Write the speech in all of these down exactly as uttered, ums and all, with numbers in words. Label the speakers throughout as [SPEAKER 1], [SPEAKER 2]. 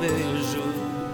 [SPEAKER 1] beijo,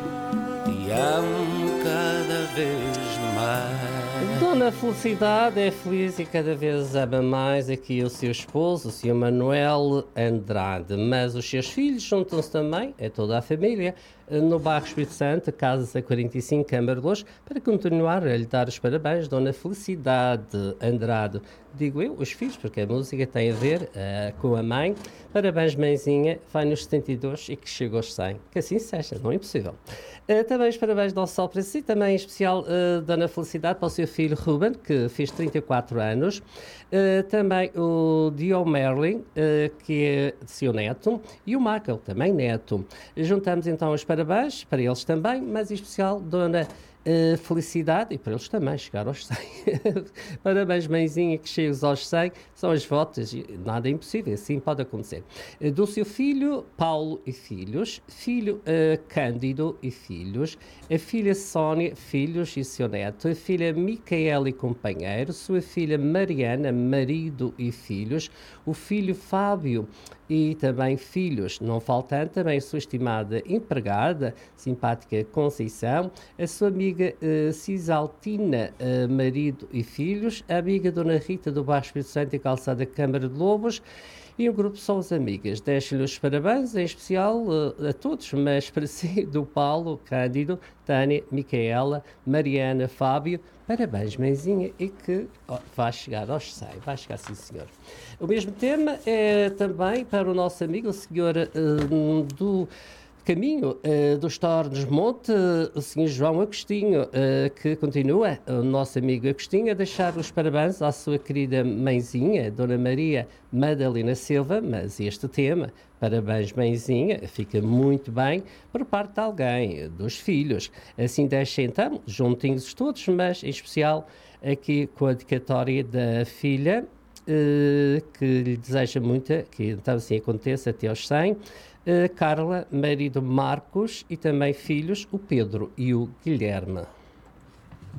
[SPEAKER 1] te amo cada vez mais.
[SPEAKER 2] Dona Felicidade é feliz e cada vez ama mais aqui o seu esposo, o senhor Manuel Andrade, mas os seus filhos juntam-se também, é toda a família, no bairro Espírito Santo, Casa quarenta e cinco, Câmara de Loures, para continuar a lhe dar os parabéns, Dona Felicidade Andrade. Digo eu, os filhos, porque a música tem a ver uh, com a mãe. Parabéns, mãezinha, vai nos setenta e dois e que chega aos cem. Que assim seja, não é impossível. Uh, também os parabéns do Sol para si, também em especial uh, Dona Felicidade para o seu filho Ruben, que fez trinta e quatro anos. Uh, também o Dio Merlin, uh, que é seu neto, e o Michael, também neto. Juntamos então os parabéns para eles também, mas em especial Dona Uh, Felicidade, e para eles também chegar aos cem. Parabéns, mãezinha, que chegues aos cem. São as votos, nada é impossível, assim pode acontecer. Uh, do seu filho Paulo e filhos, filho uh, Cândido e filhos, a filha Sónia, filhos e seu neto, a filha Micaela e companheiro, sua filha Mariana, marido e filhos, o filho Fábio e também filhos, não faltando também a sua estimada empregada, simpática Conceição, a sua amiga uh, Cisaltina, uh, marido e filhos, a amiga Dona Rita do bairro Espírito Santo e Calçada Câmara de Lobos, e o grupo São as Amigas. Deixo-lhe os parabéns, em especial uh, a todos, mas para si, do Paulo, Cândido, Tânia, Micaela, Mariana, Fábio. Parabéns, mãezinha, e que oh, vai chegar aos cem, vai chegar sim, senhor. O mesmo tema é também para o nosso amigo, o senhor uh, do Caminho uh, dos Tornos Monte, uh, o senhor João Agostinho, uh, que continua, o nosso amigo Agostinho, a deixar os parabéns à sua querida mãezinha, Dona Maria Madalena Silva, mas este tema, parabéns mãezinha, fica muito bem por parte de alguém, dos filhos. Assim deixa então, juntinhos todos, mas em especial aqui com a dedicatória da filha, uh, que lhe deseja muito que então assim aconteça até aos cem. Uh, Carla, marido Marcos e também filhos, o Pedro e o Guilherme.